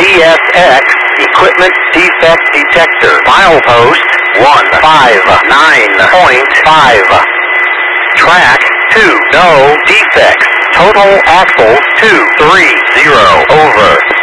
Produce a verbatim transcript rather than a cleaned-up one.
E S X, Equipment Defect Detector. Milepost one five nine point five. Track two, no defects. Total axles two three zero. Over.